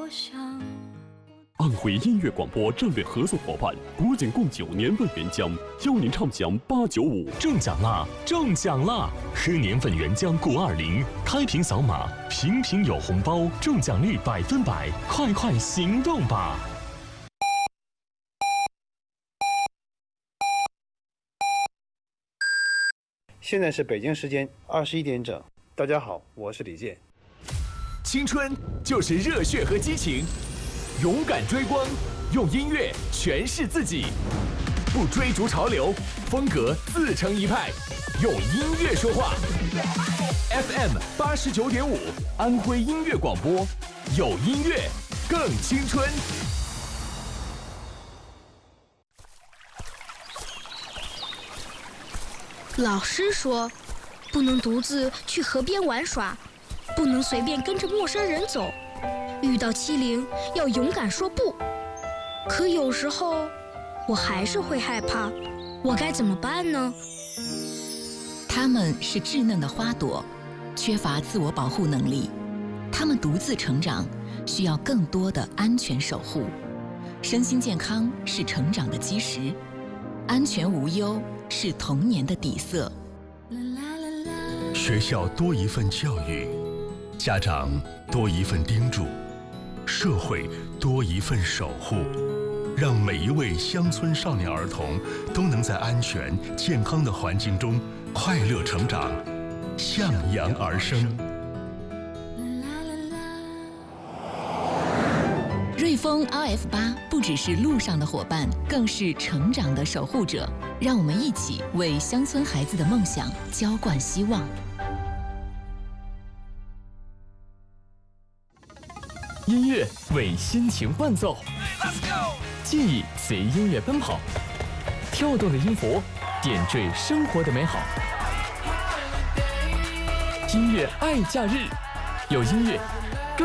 安徽音乐广播战略合作伙伴国景贡酒年份原浆，邀您畅享895。 中奖啦！中奖啦！喝年份原浆520，开瓶扫码，瓶瓶有红包，中奖率100%，快快行动吧！ 现在是北京时间21点整。大家好，我是李健。 青春就是热血和激情，勇敢追光，用音乐诠释自己，不追逐潮流，风格自成一派，用音乐说话。FM 89.5，安徽音乐广播，有音乐更青春。 老师说，不能独自去河边玩耍，不能随便跟着陌生人走，遇到欺凌要勇敢说不。可有时候，我还是会害怕，我该怎么办呢？ 他们是稚嫩的花朵，缺乏自我保护能力，他们独自成长，需要更多的安全守护。身心健康是成长的基石，安全无忧是童年的底色。 学校多一份教育，家长多一份叮嘱，社会多一份守护，让每一位乡村少年儿童都能在安全健康的环境中快乐成长，向阳而生。 瑞丰 RF8不只是路上的伙伴，更是成长的守护者。让我们一起为乡村孩子的梦想浇灌希望。 音乐为心情伴奏，记忆随音乐奔跑，跳动的音符点缀生活的美好。音乐爱假日，有音乐